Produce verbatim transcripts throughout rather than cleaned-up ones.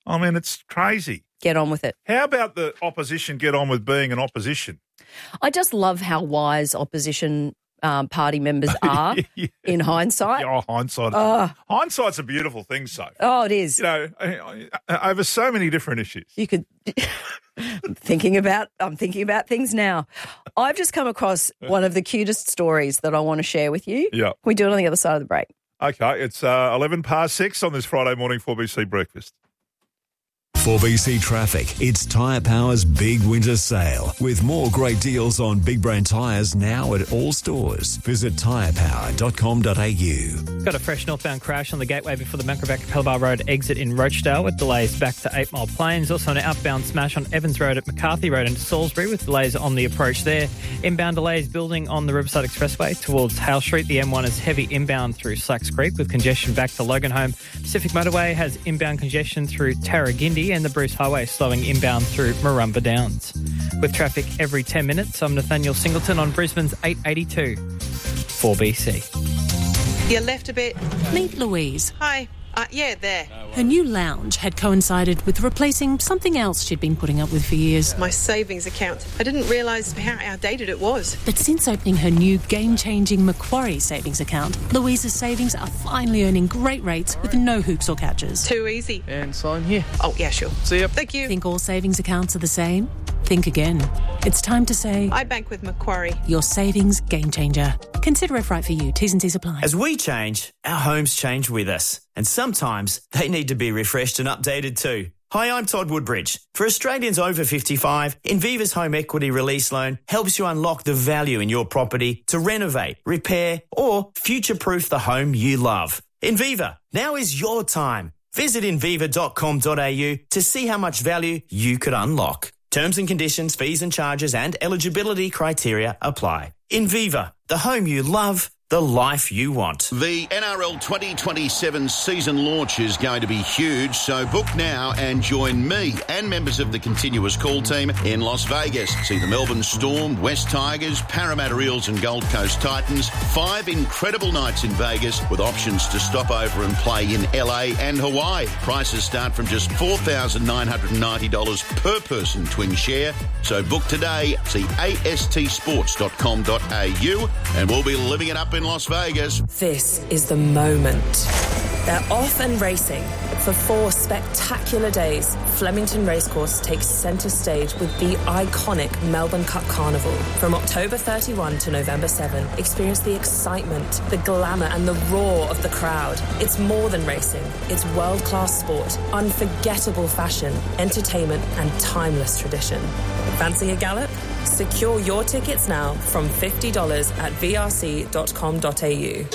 I mean, it's crazy. Get on with it. How about the opposition get on with being an opposition? I just love how wise opposition um, party members are yeah. in hindsight. Oh, hindsight. Oh. Hindsight's a beautiful thing, Soph. Oh, it is. You know, over so many different issues. You could thinking about. I'm thinking about things now. I've just come across one of the cutest stories that I want to share with you. Yeah, we do it on the other side of the break. Okay, it's uh, eleven past six on this Friday morning four B C breakfast. four B C Traffic. It's Tyre Power's big winter sale with more great deals on big brand tyres now at all stores. Visit tyre power dot com dot a u. Got a fresh northbound crash on the gateway before the Macrovac Capelbar Road exit in Rochdale with delays back to eight Mile Plains. Also an outbound smash on Evans Road at McCarthy Road into Salisbury with delays on the approach there. Inbound delays building on the Riverside Expressway towards Hale Street. The M one is heavy inbound through Slacks Creek with congestion back to Loganholme. Pacific Motorway has inbound congestion through Tarragindi and the Bruce Highway slowing inbound through Marumba Downs. With traffic every ten minutes, I'm Nathaniel Singleton on Brisbane's eight eighty-two four B C. You left a bit. Meet Louise. Hi. Uh, yeah, there. Her new lounge had coincided with replacing something else she'd been putting up with for years. My savings account. I didn't realise how outdated it was. But since opening her new game-changing Macquarie savings account, Louise's savings are finally earning great rates with no hoops or catches. Too easy. And sign here. Oh, yeah, sure. See ya. Thank you. Think all savings accounts are the same? Think again. It's time to say... I bank with Macquarie. Your savings game changer. Consider if right for you. T's and C's apply. As we change, our homes change with us. And sometimes they need to be refreshed and updated too. Hi, I'm Todd Woodbridge. For Australians over fifty-five, Inviva's Home Equity Release Loan helps you unlock the value in your property to renovate, repair or future-proof the home you love. Inviva, now is your time. Visit inviva dot com dot a u to see how much value you could unlock. Terms and conditions, fees and charges and eligibility criteria apply. Inviva, the home you love, the life you want. The N R L twenty twenty-seven season launch is going to be huge, so book now and join me and members of the Continuous Call team in Las Vegas. See the Melbourne Storm, West Tigers, Parramatta Eels and Gold Coast Titans. Five incredible nights in Vegas with options to stop over and play in L A and Hawaii. Prices start from just four thousand nine hundred ninety dollars per person twin share. So book today. See a s t sports dot com dot a u and we'll be living it up in Las Vegas. This is the moment. They're off and racing. For four spectacular days, Flemington Racecourse takes centre stage with the iconic Melbourne Cup Carnival. From October thirty-first to November seventh, experience the excitement, the glamour and the roar of the crowd. It's more than racing. It's world-class sport, unforgettable fashion, entertainment and timeless tradition. Fancy a gallop? Secure your tickets now from fifty dollars at v r c dot com dot a u.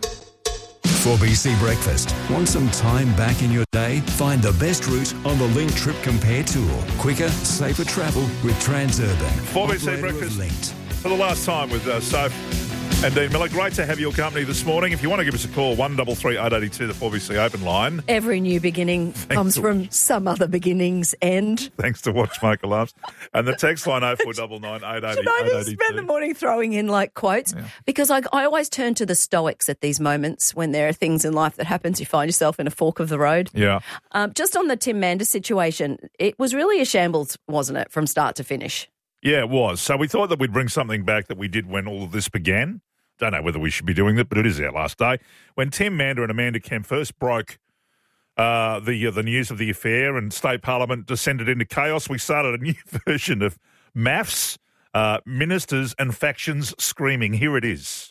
four B C Breakfast. Want some time back in your day? Find the best route on the Link Trip Compare Tour. Quicker, safer travel with Transurban. four B C Breakfast for the last time with uh, Soph and Dean Miller. Great to have your company this morning. If you want to give us a call, one three three eight eight two, the four B C open line. Every new beginning Thanks comes to, from some other beginning's end. Thanks to Watchmaker Loves. And the text line oh four nine nine eight eight Should I just spend the morning throwing in like quotes? Yeah. Because I, I always turn to the Stoics at these moments when there are things in life that happens. You find yourself in a fork of the road. Yeah. Um, just on the Tim Manders situation, it was really a shambles, wasn't it, from start to finish? Yeah, it was. So we thought that we'd bring something back that we did when all of this began. Don't know whether we should be doing it, but it is our last day. When Tim Mander and Amanda Kemp first broke uh, the uh, the news of the affair and State Parliament descended into chaos, we started a new version of MAFS, uh, Ministers and Factions Screaming. Here it is.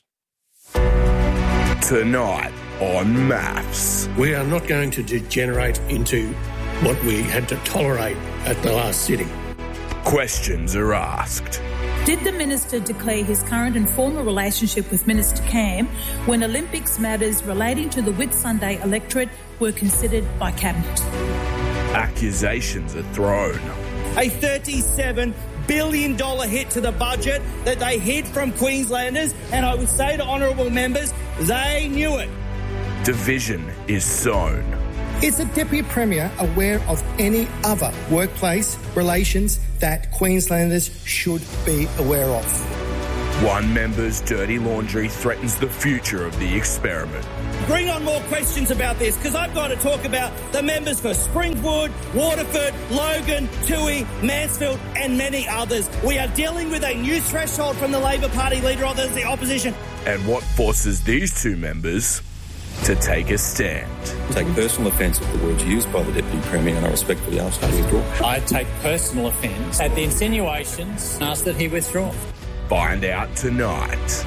Tonight on MAFS. We are not going to degenerate into what we had to tolerate at the last sitting. Questions are asked. Did the minister declare his current and former relationship with Minister Cam when Olympics matters relating to the Whitsunday electorate were considered by Cabinet? Accusations are thrown. A thirty-seven billion dollars hit to the budget that they hid from Queenslanders, and I would say to honourable members, they knew it. Division is sown. Is the Deputy Premier aware of any other workplace relations that Queenslanders should be aware of? One member's dirty laundry threatens the future of the experiment. Bring on more questions about this, because I've got to talk about the members for Springwood, Waterford, Logan, Toohey, Mansfield and many others. We are dealing with a new threshold from the Labor Party leader of the opposition. And what forces these two members to take a stand? I take personal offence at the words used by the Deputy Premier, and I respectfully ask that he withdraw. I take personal offence at the insinuations and ask that he withdraw. Find out tonight.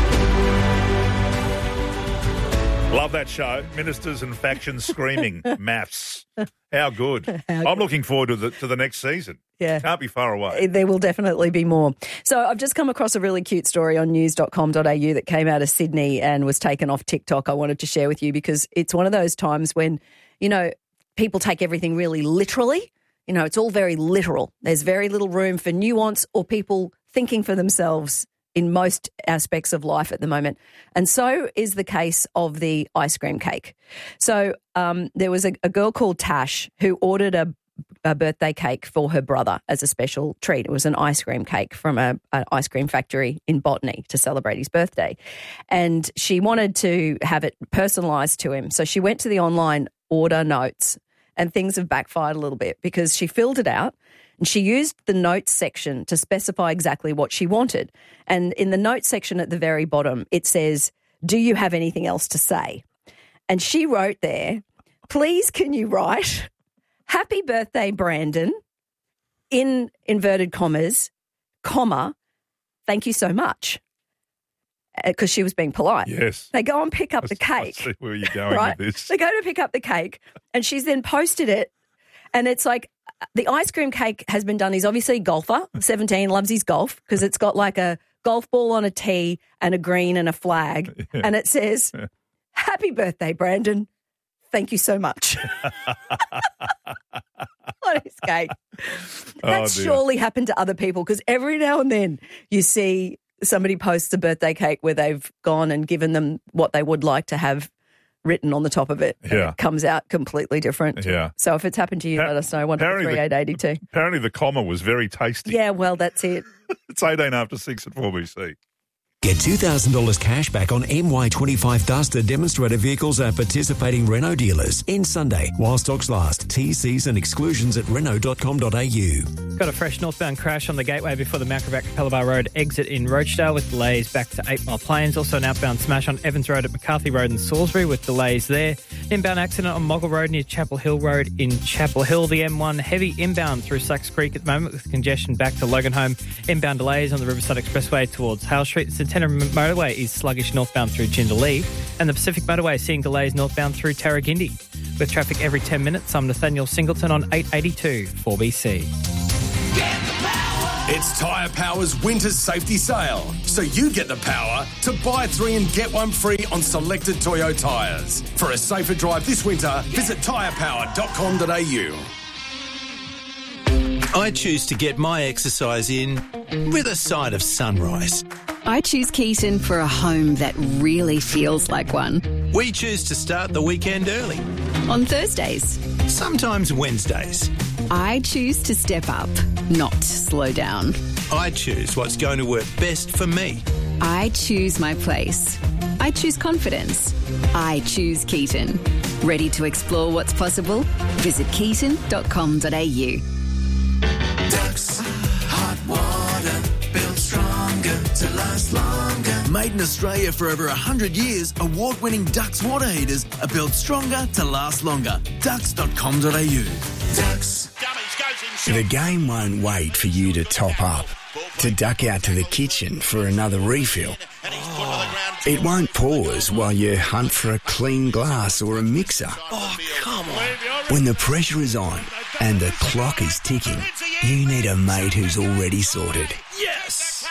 Love that show. Ministers and factions screaming. Maths. How good. How I'm good. looking forward to the to the next season. Yeah. Can't be far away. There will definitely be more. So I've just come across a really cute story on news dot com dot a u that came out of Sydney and was taken off TikTok. I wanted to share with you because it's one of those times when, you know, people take everything really literally. You know, it's all very literal. There's very little room for nuance or people thinking for themselves in most aspects of life at the moment. And so is the case of the ice cream cake. So um, there was a, a girl called Tash who ordered a, a birthday cake for her brother as a special treat. It was an ice cream cake from a, an ice cream factory in Botany to celebrate his birthday. And she wanted to have it personalised to him. So she went to the online order notes and things have backfired a little bit because she filled it out and she used the notes section to specify exactly what she wanted. And in the notes section at the very bottom, it says, "Do you have anything else to say?" And she wrote there, "Please can you write, happy birthday, Brandon, in inverted commas, comma, thank you so much." Because she was being polite. Yes. They go and pick up the I cake. see where you're going right? with this. They go to pick up the cake and she's then posted it and it's like the ice cream cake has been done. He's obviously a golfer, seventeen, loves his golf because it's got like a golf ball on a tee and a green and a flag Yeah. and it says, "Happy birthday, Brandon. Thank you so much." On his cake. That's Oh, dear. surely happened to other people because every now and then you see somebody posts a birthday cake where they've gone and given them what they would like to have written on the top of it. and Yeah. It comes out completely different. Yeah. So if it's happened to you, Pa- let us know. one two apparently three eight eight two. Apparently the comma was very tasty. Yeah, well, that's it. It's eighteen after six at four B C. Get two thousand dollars cash back on M Y twenty-five Duster demonstrator vehicles at participating Renault dealers in Sunday while stocks last. T Cs and exclusions at renault dot com dot a u. Got a fresh northbound crash on the gateway before the Mount Gravatt Capella Bar Road exit in Rochdale with delays back to eight Mile Plains. Also an outbound smash on Evans Road at McCarthy Road in Salisbury with delays there. Inbound accident on Moggle Road near Chapel Hill Road in Chapel Hill. The M one heavy inbound through Sachs Creek at the moment with congestion back to Loganholme. Inbound delays on the Riverside Expressway towards Hale Street. The Centenary Motorway is sluggish northbound through Jindalee. And the Pacific Motorway seeing delays northbound through Tarragindi. With traffic every ten minutes, I'm Nathaniel Singleton on eight eighty-two four B C. It's Tyre Power's winter safety sale, so you get the power to buy three and get one free on selected Toyo tyres. For a safer drive this winter, visit tyre power dot com dot a u. I choose to get my exercise in with a side of sunrise. I choose Keaton for a home that really feels like one. We choose to start the weekend early. On Thursdays. Sometimes Wednesdays. I choose to step up, not slow down. I choose what's going to work best for me. I choose my place. I choose confidence. I choose Keaton. Ready to explore what's possible? Visit keaton dot com dot a u. Ducks, hot water, built stronger to last longer. Made in Australia for over one hundred years, award-winning Ducks water heaters are built stronger to last longer. ducks dot com dot a u. Ducks. The game won't wait for you to top up, to duck out to the kitchen for another refill. It won't pause while you hunt for a clean glass or a mixer. Oh, come on. When the pressure is on and the clock is ticking, you need a mate who's already sorted. Yes!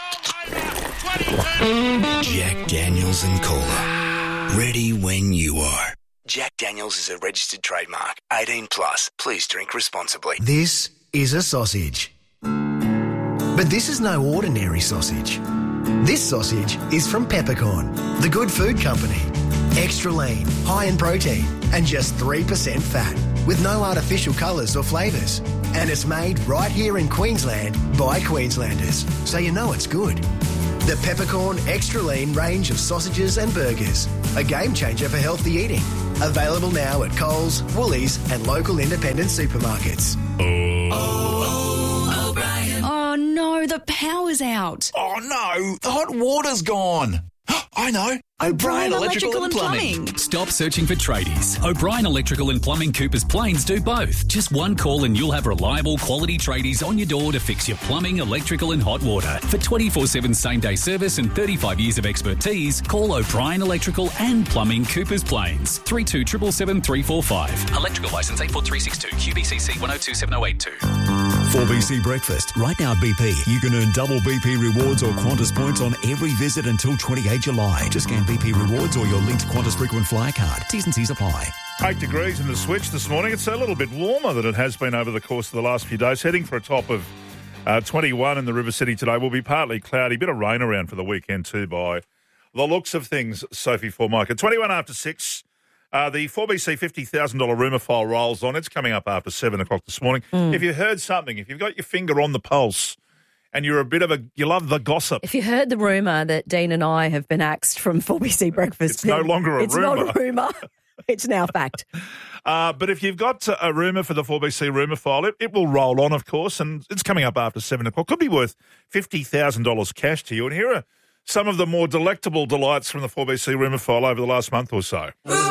Jack Daniels and Cola. Ready when you are. Jack Daniels is a registered trademark. eighteen plus. Please drink responsibly. This is a sausage. But this is no ordinary sausage. This sausage is from Peppercorn, the good food company. Extra lean, high in protein, and just three percent fat, with no artificial colours or flavours. And it's made right here in Queensland by Queenslanders, so you know it's good. The Peppercorn Extra Lean range of sausages and burgers. A game changer for healthy eating. Available now at Coles, Woolies and local independent supermarkets. Oh no, the power's out. Oh no, the hot water's gone. I know. O'Brien Electrical, and Plumbing. Stop searching for tradies. O'Brien Electrical and Plumbing Coopers Plains do both. Just one call and you'll have reliable quality tradies on your door to fix your plumbing, electrical and hot water. For twenty-four seven same-day service and thirty-five years of expertise, call O'Brien Electrical and Plumbing Coopers Plains. three two seven seven three four five. Electrical licence eight four three six two. Q B C C one oh two seven oh eight two. four B C Breakfast. Right now at B P, you can earn double B P rewards or Qantas points on every visit until twenty-eighth July. Just scan B P rewards or your linked Qantas frequent flyer card. T's and C's apply. Eight degrees in the switch this morning. It's a little bit warmer than it has been over the course of the last few days. Heading for a top of uh, twenty-one in the River City today. Will be partly cloudy. Bit of rain around for the weekend too by the looks of things, Sophie Formica. twenty-one after six. Uh, the four B C fifty thousand dollars rumour file rolls on. It's coming up after seven o'clock this morning. Mm. If you heard something, if you've got your finger on the pulse and you're a bit of a, you love the gossip. If you heard the rumour that Dean and I have been axed from four B C Breakfast. It's no longer a it's rumour. It's not a rumour. It's now fact. Uh, but if you've got a rumour for the four B C rumour file, it, it will roll on, of course, and it's coming up after seven o'clock. Could be worth fifty thousand dollars cash to you. And here are some of the more delectable delights from the four B C rumour file over the last month or so.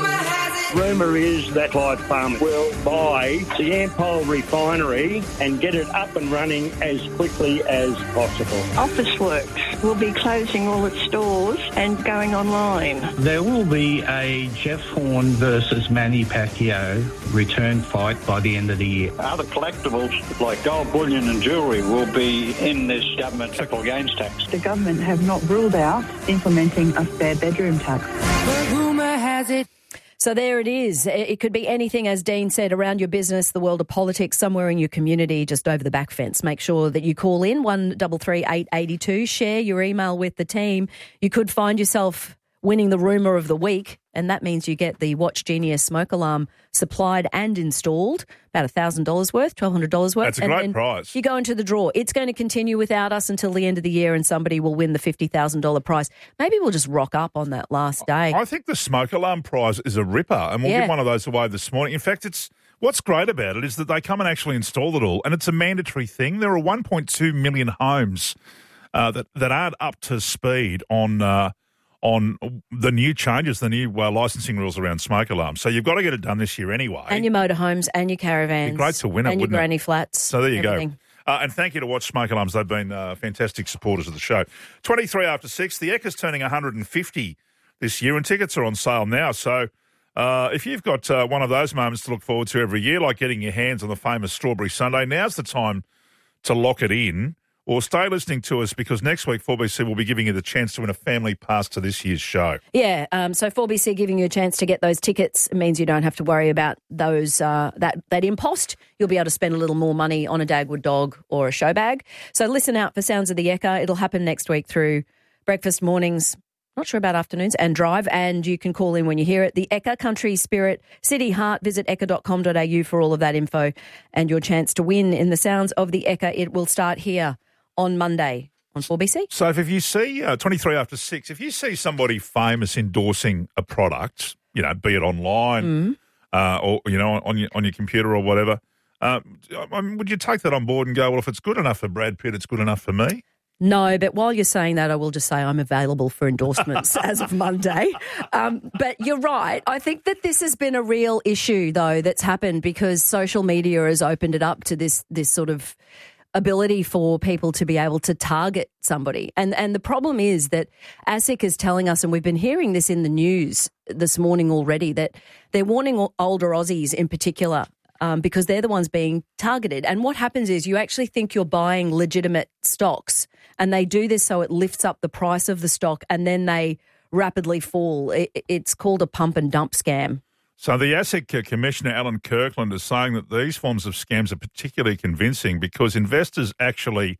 Rumour is that Clyde Farm will buy the Ampol refinery and get it up and running as quickly as possible. Officeworks will be closing all its stores and going online. There will be a Jeff Horn versus Manny Pacquiao return fight by the end of the year. Other collectibles like gold bullion and jewellery will be in this government capital gains tax. The government have not ruled out implementing a spare bedroom tax. But rumour has it. So there it is. It could be anything, as Dean said, around your business, the world of politics, somewhere in your community, just over the back fence. Make sure that you call in one three three eight eight two. Share your email with the team. You could find yourself winning the rumour of the week, and that means you get the Watch Genius smoke alarm supplied and installed, about one thousand dollars worth, twelve hundred dollars worth. That's a and great then prize. You go into the draw. It's going to continue without us until the end of the year, and somebody will win the fifty thousand dollars prize. Maybe we'll just rock up on that last day. I think the smoke alarm prize is a ripper, and we'll Yeah. give one of those away this morning. In fact, it's what's great about it is that they come and actually install it all, and it's a mandatory thing. There are one point two million homes uh, that, that aren't up to speed on uh, on the new changes, the new uh, licensing rules around smoke alarms. So you've got to get it done this year anyway. And your motorhomes and your caravans. It'd be great to win it, and your wouldn't it? granny flats. So there you everything. go. Uh, and thank you to Watch Smoke Alarms. They've been uh, fantastic supporters of the show. twenty-three after six. The Ecker's turning one hundred fifty this year, and tickets are on sale now. So uh, if you've got uh, one of those moments to look forward to every year, like getting your hands on the famous Strawberry Sundae, now's the time to lock it in. Or stay listening to us, because next week four B C will be giving you the chance to win a family pass to this year's show. Yeah, um, so four B C giving you a chance to get those tickets means you don't have to worry about those uh, that, that impost. You'll be able to spend a little more money on a Dagwood dog or a show bag. So listen out for Sounds of the Ekka. It'll happen next week through breakfast, mornings, not sure about afternoons, and drive, and you can call in when you hear it. The Ekka Country Spirit City Heart. Visit ekka dot com dot a u for all of that info and your chance to win in the Sounds of the Ekka. It will start here on Monday on four B C. So if you see, uh, twenty-three after six, if you see somebody famous endorsing a product, you know, be it online Mm. uh, or, you know, on your, on your computer or whatever, uh, I mean, would you take that on board and go, well, if it's good enough for Brad Pitt, it's good enough for me? No, but while you're saying that, I will just say I'm available for endorsements as of Monday. Um, but you're right. I think that this has been a real issue, though, that's happened because social media has opened it up to this this sort of ability for people to be able to target somebody. And and the problem is that ASIC is telling us, and we've been hearing this in the news this morning already, that they're warning older Aussies in particular um, because they're the ones being targeted. And what happens is you actually think you're buying legitimate stocks, and they do this so it lifts up the price of the stock and then they rapidly fall. It, it's called a pump and dump scam. So the ASIC Commissioner, Alan Kirkland, is saying that these forms of scams are particularly convincing because investors actually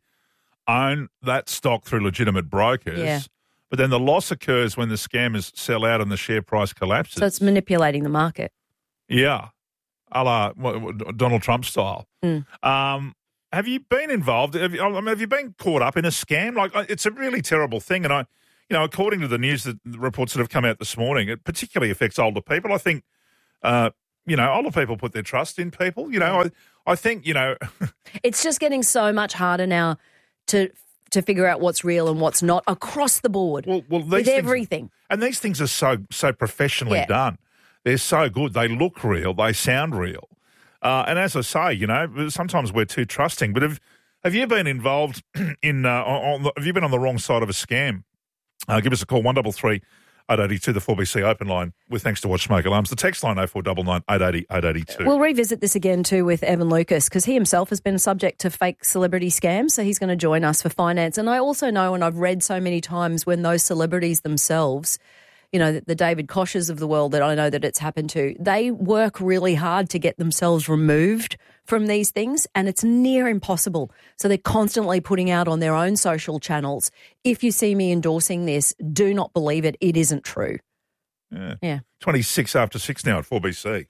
own that stock through legitimate brokers, Yeah. but then the loss occurs when the scammers sell out and the share price collapses. So it's manipulating the market. Yeah, a la what- what- Donald Trump style. Mm. Um, have you been involved? Have you, I mean, have you been caught up in a scam? Like, it's a really terrible thing. And I, you know, according to the news, that the reports that have come out this morning, it particularly affects older people. I think, uh, you know, older people put their trust in people. You know, I, I think, you know. It's just getting so much harder now to to figure out what's real and what's not across the board well, well, these with things, everything. And these things are so, so professionally Yeah. done. They're so good. They look real. They sound real. Uh, and as I say, you know, sometimes we're too trusting. But have have you been involved in? Uh, on the, have you been on the wrong side of a scam? Uh, give us a call one double three eight eighty two, the four B C open line. With thanks to Watch Smoke Alarms, the text line oh four nine nine eight eighty eight eighty two. We'll revisit this again too with Evan Lucas because he himself has been subject to fake celebrity scams, so he's going to join us for finance. And I also know, and I've read so many times when those celebrities themselves, you know, the, the David Koshes of the world that I know that it's happened to, they work really hard to get themselves removed from these things, and it's near impossible. So they're constantly putting out on their own social channels, if you see me endorsing this, do not believe it. It isn't true. Yeah. Yeah. twenty-six after six now at four B C.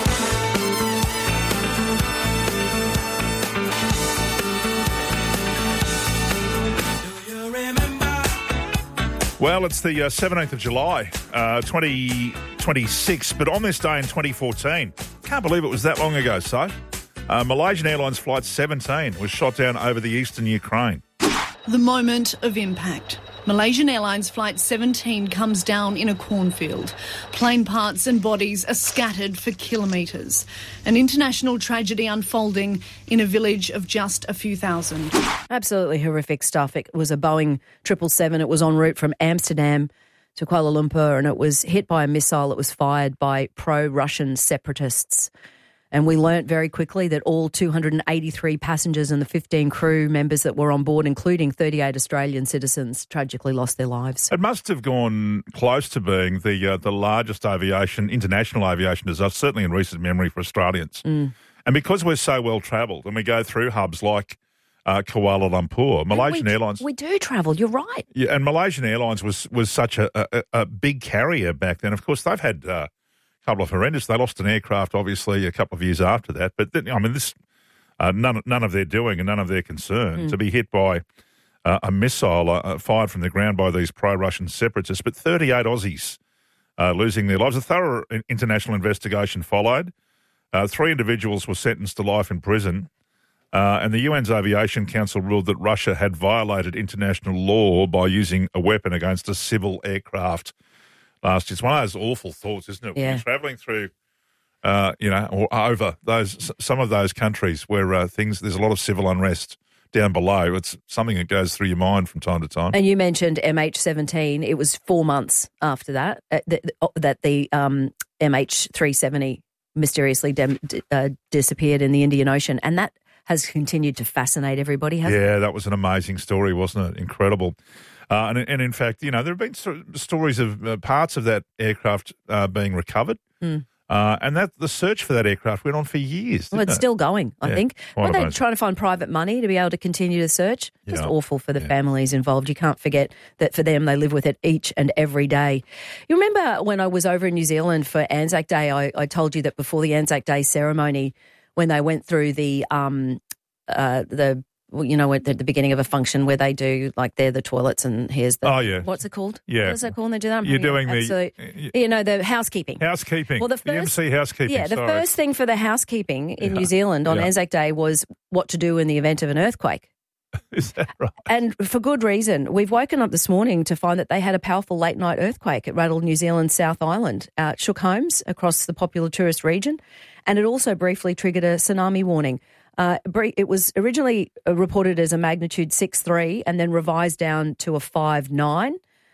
Well, it's the uh, seventeenth of July, uh, twenty twenty-six, but on this day in twenty fourteen, can't believe it was that long ago, so uh, Malaysian Airlines Flight seventeen was shot down over the eastern Ukraine. The moment of impact. Malaysian Airlines Flight seventeen comes down in a cornfield. Plane parts and bodies are scattered for kilometres. An international tragedy unfolding in a village of just a few thousand. Absolutely horrific stuff. It was a Boeing triple seven. It was en route from Amsterdam to Kuala Lumpur, and it was hit by a missile that was fired by pro-Russian separatists. And we learnt very quickly that all two hundred eighty-three passengers and the fifteen crew members that were on board, including thirty-eight Australian citizens, tragically lost their lives. It must have gone close to being the uh, the largest aviation, international aviation disaster, certainly in recent memory for Australians. Mm. And because we're so well travelled and we go through hubs like uh, Kuala Lumpur, Malaysian we, Airlines... We do travel, you're right. Yeah, and Malaysian Airlines was, was such a, a, a big carrier back then. Of course, they've had... Uh, couple of horrendous. They lost an aircraft, obviously, a couple of years after that. But then, I mean, this uh, none none of their doing and none of their concern Mm. to be hit by uh, a missile uh, fired from the ground by these pro-Russian separatists. But thirty-eight Aussies uh, losing their lives. A thorough international investigation followed. Uh, three individuals were sentenced to life in prison. Uh, and the U N's Aviation Council ruled that Russia had violated international law by using a weapon against a civil aircraft. Last, it's one of those awful thoughts, isn't it? When Yeah. you're travelling through, uh, you know, or over those some of those countries where uh, things there's a lot of civil unrest down below. It's something that goes through your mind from time to time. And you mentioned M H seventeen. It was four months after that uh, that, that the um, M H three seventy mysteriously dem- d- uh, disappeared in the Indian Ocean, and that has continued to fascinate everybody, hasn't it? Yeah, that was an amazing story, wasn't it? Incredible. Uh, and, and in fact, you know, there have been so- stories of uh, parts of that aircraft uh, being recovered. Mm. Uh, and that the search for that aircraft went on for years. Well, didn't it's it? still going, I Yeah, think. quite Were they amazing. trying to find private money to be able to continue the search? Just Yeah. awful for the families involved. You can't forget that for them, they live with it each and every day. You remember when I was over in New Zealand for Anzac Day, I, I told you that before the Anzac Day ceremony, when they went through the um, uh, the well, you know, at the, the beginning of a function where they do, like, they're the toilets and here's the... Oh, yeah. What's it called? Yeah. What is that called when they do that? I'm You're having doing an the- absolute- You know, the housekeeping. Housekeeping. Well, the the M first- C housekeeping. Yeah, the sorry. first thing for the housekeeping in Yeah. New Zealand on Yeah. Anzac Day was what to do in the event of an earthquake. Is that right? And for good reason. We've woken up this morning to find that they had a powerful late night earthquake. It rattled New Zealand's South Island. Uh, it shook homes across the popular tourist region, and it also briefly triggered a tsunami warning. Uh, bre- it was originally uh, reported as a magnitude six three and then revised down to a five nine.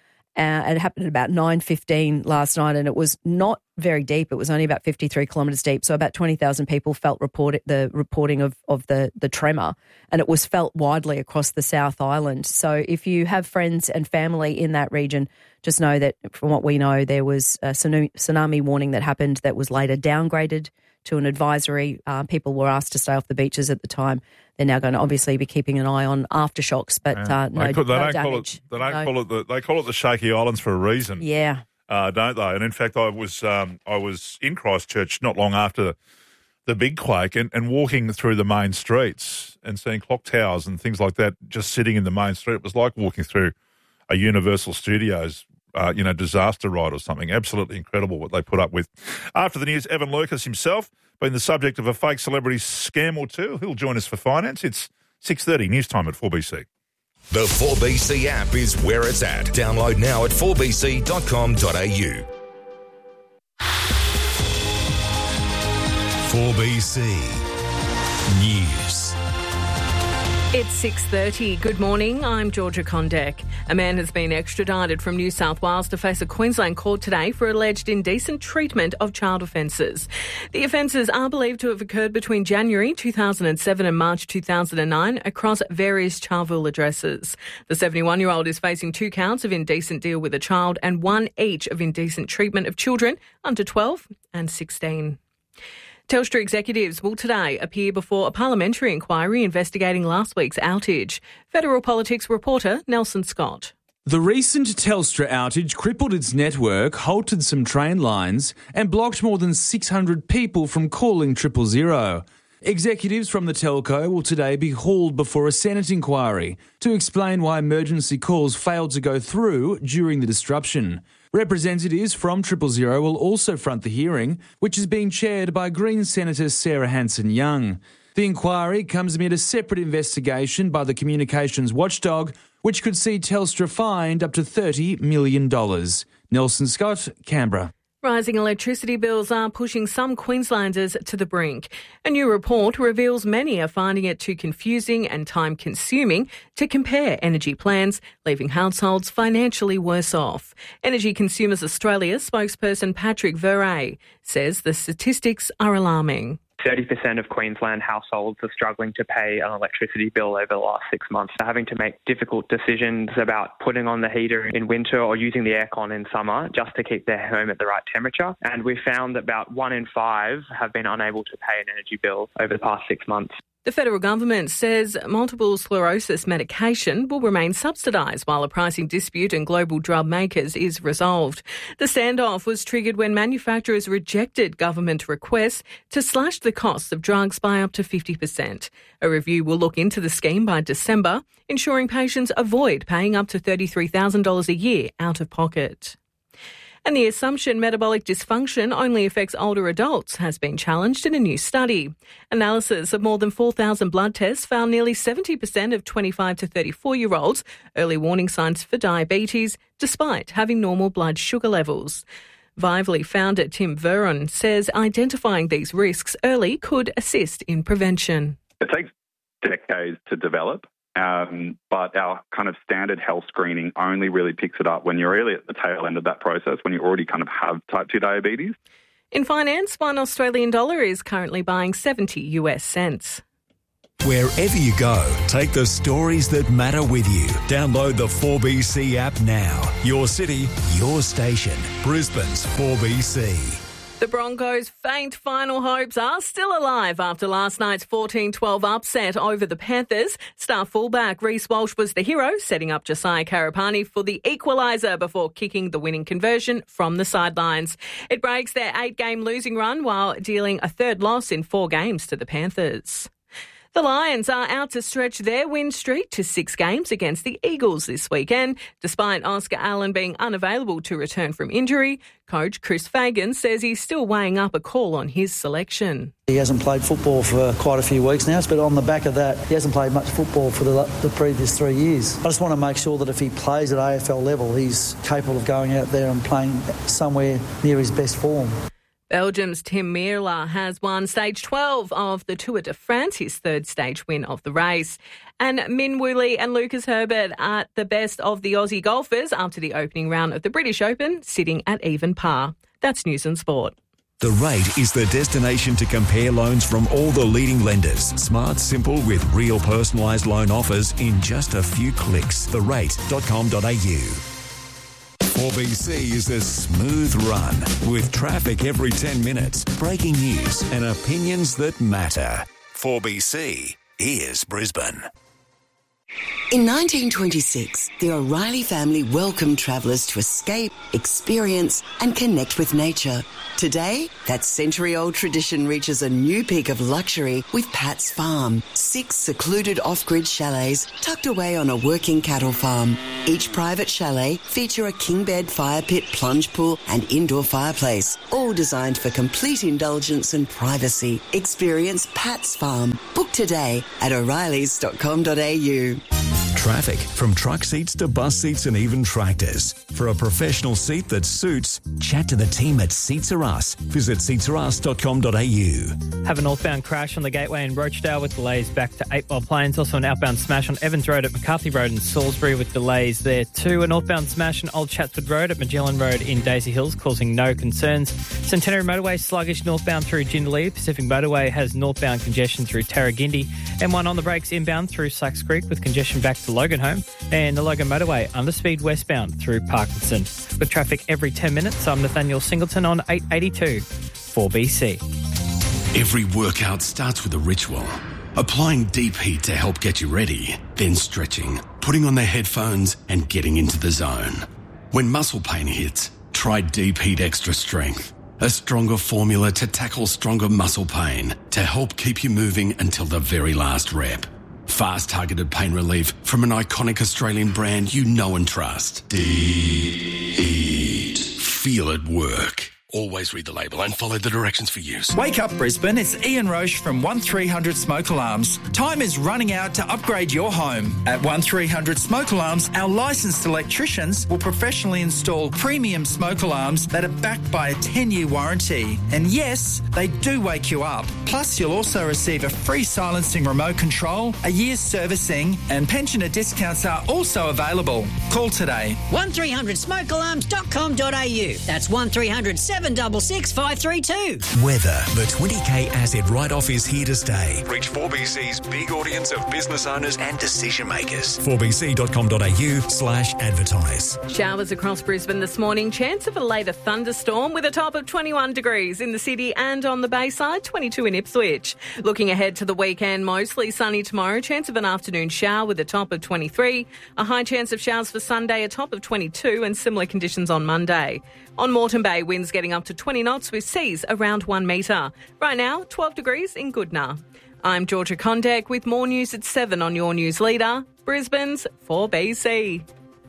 Uh, it happened at about nine fifteen last night, and it was not very deep. It was only about fifty-three kilometres deep, so about twenty thousand people felt report the reporting of, of the, the tremor, and it was felt widely across the South Island. So if you have friends and family in that region, just know that from what we know, there was a tsunami tsunami warning that happened that was later downgraded to an advisory. Uh, people were asked to stay off the beaches at the time. They're now going to obviously be keeping an eye on aftershocks, but uh, no, they, call, they no don't call damage. it. They don't No. call it. The, they call it the Shaky Islands for a reason. Yeah. Uh, don't they? And in fact, I was um, I was in Christchurch not long after the big quake and, and walking through the main streets and seeing clock towers and things like that just sitting in the main street. It was like walking through a Universal Studios, uh, you know, disaster ride or something. Absolutely incredible what they put up with. After the news, Evan Lucas himself been the subject of a fake celebrity scam or two. He'll join us for finance. It's six thirty, news time at four B C. The four B C app is where it's at. Download now at four b c dot com dot a u. four B C News. It's six thirty. Good morning. I'm Georgia Condek. A man has been extradited from New South Wales to face a Queensland court today for alleged indecent treatment of child offences. The offences are believed to have occurred between January two thousand seven and March two thousand nine across various Charleville addresses. The seventy-one-year-old is facing two counts of indecent deal with a child and one each of indecent treatment of children under twelve and sixteen. Telstra executives will today appear before a parliamentary inquiry investigating last week's outage. Federal Politics reporter Nelson Scott. The recent Telstra outage crippled its network, halted some train lines and blocked more than six hundred people from calling triple zero. Executives from the telco will today be hauled before a Senate inquiry to explain why emergency calls failed to go through during the disruption. Representatives from Triple Zero will also front the hearing, which is being chaired by Green Senator Sarah Hanson-Young. The inquiry comes amid a separate investigation by the communications watchdog, which could see Telstra fined up to thirty million dollars. Nelson Scott, Canberra. Rising electricity bills are pushing some Queenslanders to the brink. A new report reveals many are finding it too confusing and time-consuming to compare energy plans, leaving households financially worse off. Energy Consumers Australia spokesperson Patrick Verret says the statistics are alarming. thirty percent of Queensland households are struggling to pay an electricity bill over the last six months. They're having to make difficult decisions about putting on the heater in winter or using the aircon in summer just to keep their home at the right temperature. And we found that about one in five have been unable to pay an energy bill over the past six months. The federal government says multiple sclerosis medication will remain subsidised while a pricing dispute in global drug makers is resolved. The standoff was triggered when manufacturers rejected government requests to slash the costs of drugs by up to fifty percent. A review will look into the scheme by December, ensuring patients avoid paying up to thirty-three thousand dollars a year out of pocket. And the assumption metabolic dysfunction only affects older adults has been challenged in a new study. Analysis of more than four thousand blood tests found nearly seventy percent of twenty-five to thirty-four-year-olds early warning signs for diabetes, despite having normal blood sugar levels. Vively founder Tim Veron says identifying these risks early could assist in prevention. It takes decades to develop. Um, but our kind of standard health screening only really picks it up when you're really at the tail end of that process, when you already kind of have type two diabetes. In finance, one Australian dollar is currently buying seventy US cents. Wherever you go, take the stories that matter with you. Download the four B C app now. Your city, your station. Brisbane's four B C. The Broncos' faint final hopes are still alive after last night's fourteen twelve upset over the Panthers. Star fullback Reece Walsh was the hero, setting up Josiah Karapani for the equaliser before kicking the winning conversion from the sidelines. It breaks their eight-game losing run while dealing a third loss in four games to the Panthers. The Lions are out to stretch their win streak to six games against the Eagles this weekend. Despite Oscar Allen being unavailable to return from injury, coach Chris Fagan says he's still weighing up a call on his selection. He hasn't played football for quite a few weeks now, but on the back of that, he hasn't played much football for the, the previous three years. I just want to make sure that if he plays at A F L level, he's capable of going out there and playing somewhere near his best form. Belgium's Tim Merla has won stage twelve of the Tour de France, his third stage win of the race. And Min Woo Lee and Lucas Herbert are the best of the Aussie golfers after the opening round of the British Open, sitting at even par. That's News and Sport. The Rate is the destination to compare loans from all the leading lenders. Smart, simple, with real personalised loan offers in just a few clicks. the rate dot com dot a u. four B C is a smooth run with traffic every ten minutes, breaking news and opinions that matter. four B C is Brisbane. In nineteen twenty-six, the O'Reilly family welcomed travellers to escape, experience and connect with nature. Today, that century-old tradition reaches a new peak of luxury with Pat's Farm, six secluded off-grid chalets tucked away on a working cattle farm. Each private chalet feature a king bed, fire pit, plunge pool and indoor fireplace, all designed for complete indulgence and privacy. Experience Pat's Farm. Book today at o'reillys dot com dot a u. Traffic, from truck seats to bus seats and even tractors. For a professional seat that suits, chat to the team at Seats Are Us. Visit seats are us dot com dot a u. Have a northbound crash on the Gateway in Rochdale with delays back to Eight Mile Plains. Also an outbound smash on Evans Road at McCarthy Road in Salisbury with delays there too. A northbound smash on Old Chatswood Road at Magellan Road in Daisy Hills causing no concerns. Centenary Motorway sluggish northbound through Jindalee. Pacific Motorway has northbound congestion through Tarragindi. M one on the brakes inbound through Sacks Creek with congestion back to Loganholme. And the Logan Motorway underspeed westbound through Parkinson. With traffic every ten minutes, I'm Nathaniel Singleton on eight eighty-two four B C. Every workout starts with a ritual. Applying deep heat to help get you ready, then stretching, putting on the headphones and getting into the zone. When muscle pain hits, try Deep Heat Extra Strength, a stronger formula to tackle stronger muscle pain to help keep you moving until the very last rep. Fast targeted pain relief from an iconic Australian brand you know and trust. Deep Heat. Feel it work. Always read the label and follow the directions for use. Wake up, Brisbane. It's Ian Roche from one three hundred Smoke Alarms. Time is running out to upgrade your home. At one three hundred Smoke Alarms, our licensed electricians will professionally install premium smoke alarms that are backed by a ten-year warranty. And yes, they do wake you up. Plus, you'll also receive a free silencing remote control, a year's servicing, and pensioner discounts are also available. Call today. one three hundred smoke alarms dot com dot a u. That's one three hundred seven six six five three two. Weather. The twenty K asset write-off is here to stay. Reach four B C's big audience of business owners and decision makers. four b c dot com dot a u slash advertise. Showers across Brisbane this morning. Chance of a later thunderstorm with a top of twenty-one degrees in the city and on the Bayside, twenty-two in Ipswich. Looking ahead to the weekend, mostly sunny tomorrow. Chance of an afternoon shower with a top of twenty-three. A high chance of showers for Sunday, a top of twenty-two, and similar conditions on Monday. On Moreton Bay, winds getting up to twenty knots with seas around one metre. Right now, twelve degrees in Goodna. I'm Georgia Condek with more news at seven on your news leader, Brisbane's four B C.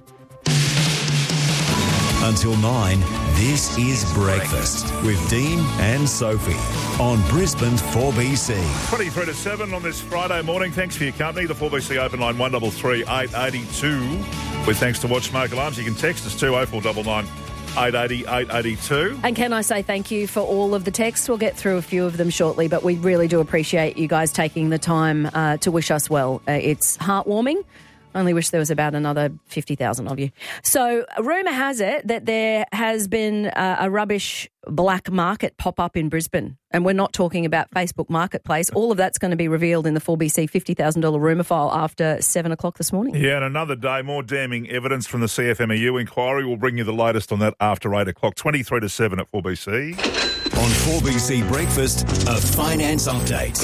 Until nine, this is Breakfast with Dean and Sophie on Brisbane's four B C. twenty-three to seven on this Friday morning. Thanks for your company. The four B C open line one three three, eight eight two. With thanks to Watch Smoke Alarms, you can text us to oh four nine nine, eight eight oh, eight eight two. And can I say thank you for all of the texts? We'll get through a few of them shortly, but we really do appreciate you guys taking the time uh, to wish us well. Uh, it's heartwarming. Only wish there was about another fifty thousand of you. So, rumour has it that there has been uh, a rubbish black market pop up in Brisbane. And we're not talking about Facebook Marketplace. All of that's going to be revealed in the four B C fifty thousand dollars rumour file after seven o'clock this morning. Yeah, and another day, more damning evidence from the C F M E U inquiry. We'll bring you the latest on that after eight o'clock. twenty-three to seven at four B C. On four B C Breakfast, a finance update.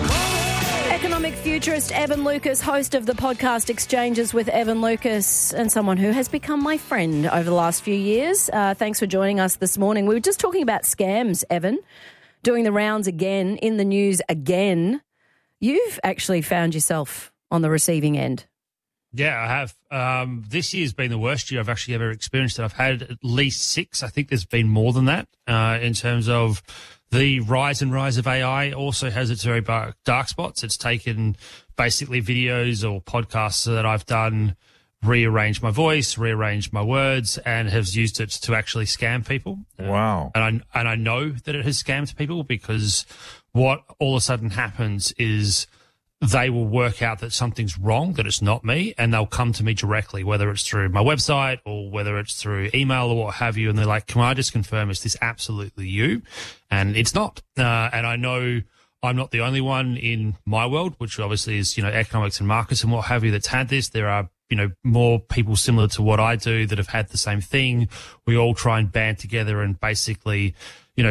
Economic futurist Evan Lucas, host of the podcast Exchanges with Evan Lucas, and someone who has become my friend over the last few years. Uh, thanks for joining us this morning. We were just talking about scams, Evan, doing the rounds again, in the news again. You've actually found yourself on the receiving end. Yeah, I have. Um, this year's been the worst year I've actually ever experienced it. I've had at least six. I think there's been more than that uh, in terms of the rise and rise of A I. Also has its very dark, dark spots. It's taken basically videos or podcasts that I've done, rearranged my voice, rearranged my words, and has used it to actually scam people. Wow. And I, and I know that it has scammed people because what all of a sudden happens is they will work out that something's wrong, that it's not me, and they'll come to me directly, whether it's through my website or whether it's through email or what have you, and they're like, can I just confirm, is this absolutely you? And it's not. Uh, and I know I'm not the only one in my world, which obviously is, you know, economics and markets and what have you, that's had this. There are, you know, more people similar to what I do that have had the same thing. We all try and band together and basically, you know,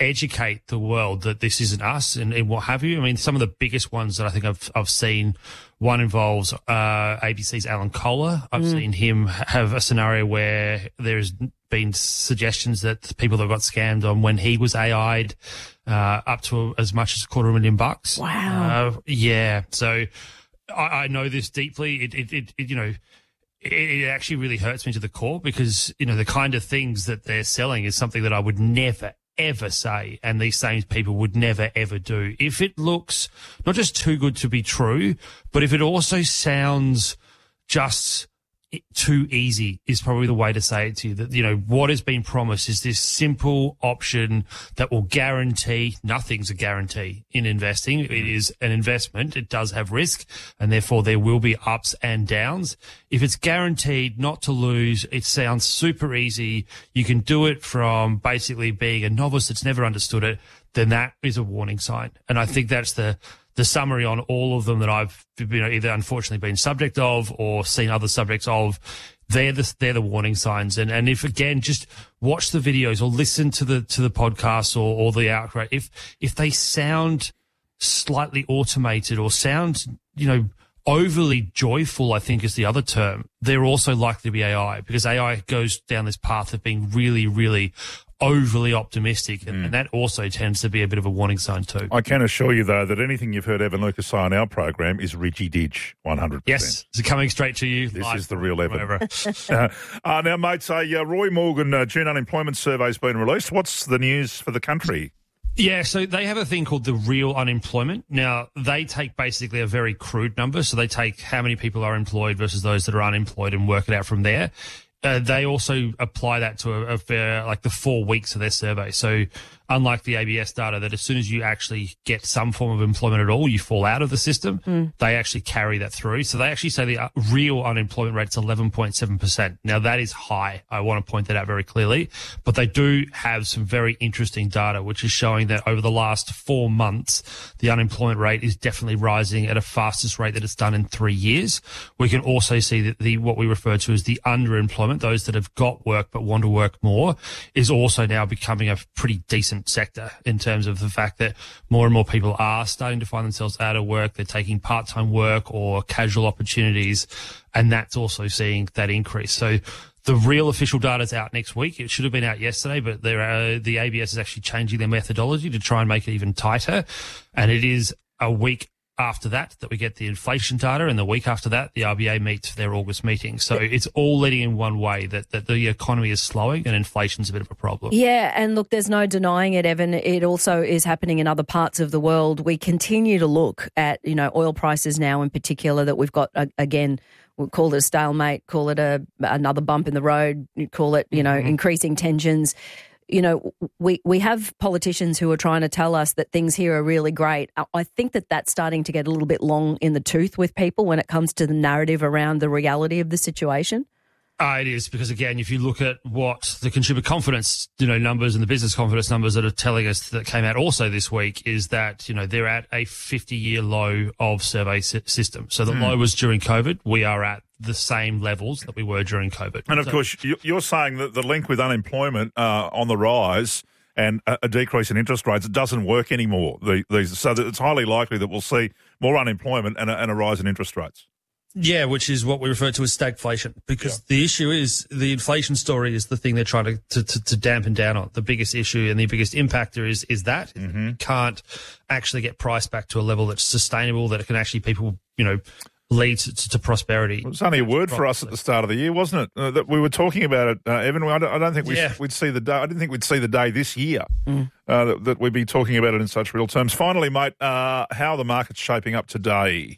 educate the world that this isn't us and, and what have you. I mean, some of the biggest ones that I think I've I've seen, one involves uh, A B C's Alan Kohler. I've Mm. seen him have a scenario where there's been suggestions that people that got scammed on when he was A I'd uh, up to as much as a quarter of a million bucks. Wow. Uh, yeah. So I, I know this deeply. It, it, it, it you know, it, it actually really hurts me to the core because, you know, the kind of things that they're selling is something that I would never, ever say, and these same people would never, ever do. If it looks not just too good to be true, but if it also sounds just too easy is probably the way to say it to you. That, you know, what has been promised is this simple option that will guarantee, nothing's a guarantee in investing. It is an investment. It does have risk, and therefore there will be ups and downs. If it's guaranteed not to lose, it sounds super easy. You can do it from basically being a novice that's never understood it, then that is a warning sign. And I think that's the the summary on all of them that I've, you know, either unfortunately been subject of or seen other subjects of. They're the they're the warning signs. And and if again, just watch the videos or listen to the to the podcasts or or the outright. If if they sound slightly automated or sound, you know, overly joyful, I think is the other term, they're also likely to be A I, because A I goes down this path of being really, really overly optimistic, and, mm. and that also tends to be a bit of a warning sign too. I can assure you, though, that anything you've heard Evan Lucas say on our program is Richie Ditch, one hundred percent. Yes, it's coming straight to you. This is the real Evan. uh, uh, now, mates, a uh, Roy Morgan uh, June unemployment survey has been released. What's the news for the country? Yeah, so they have a thing called the real unemployment. Now, they take basically a very crude number. So they take how many people are employed versus those that are unemployed and work it out from there. Uh, they also apply that to a, a fair, like the four weeks of their survey. So unlike the A B S data, that as soon as you actually get some form of employment at all, you fall out of the system, mm. they actually carry that through. So they actually say the real unemployment rate is eleven point seven percent. Now, that is high. I want to point that out very clearly. But they do have some very interesting data, which is showing that over the last four months, the unemployment rate is definitely rising at a fastest rate that it's done in three years. We can also see that the what we refer to as the underemployment, those that have got work but want to work more, is also now becoming a pretty decent sector in terms of the fact that more and more people are starting to find themselves out of work. They're taking part-time work or casual opportunities, and that's also seeing that increase. So the real official data is out next week. It should have been out yesterday, but there are, the A B S is actually changing their methodology to try and make it even tighter, and it is a week after that that we get the inflation data, and the week after that the R B A meets for their August meeting. So it's all leading in one way, that, that the economy is slowing and inflation's a bit of a problem. Yeah, and look, there's no denying it, Evan. It also is happening in other parts of the world. We continue to look at, you know, oil prices now in particular, that we've got, uh, again, we'll call it a stalemate, call it a another bump in the road, call it, you know, mm-hmm. increasing tensions. You know, we, we have politicians who are trying to tell us that things here are really great. I think that that's starting to get a little bit long in the tooth with people when it comes to the narrative around the reality of the situation. Uh, it is, because, again, if you look at what the consumer confidence, you know, numbers and the business confidence numbers that are telling us that came out also this week, is that, you know, they're at a fifty-year low of survey system. So the mm. low was during COVID. We are at the same levels that we were during COVID. And, of so, course, you're saying that the link with unemployment uh, on the rise and a decrease in interest rates, it doesn't work anymore. The, these, so that it's highly likely that we'll see more unemployment and a, and a rise in interest rates. Yeah, which is what we refer to as stagflation, because yeah. the issue is the inflation story is the thing they're trying to, to, to, to dampen down on. The biggest issue and the biggest impactor is is that mm-hmm. you can't actually get price back to a level that's sustainable, that it can actually people, you know, lead to, to, to prosperity. It was only a word for us at the start of the year, wasn't it? Uh, that we were talking about it, uh, Evan. I don't, I don't think we yeah. we'd see the day. I didn't think we'd see the day this year mm. uh, that, that we'd be talking about it in such real terms. Finally, mate, uh, how are the market's shaping up today?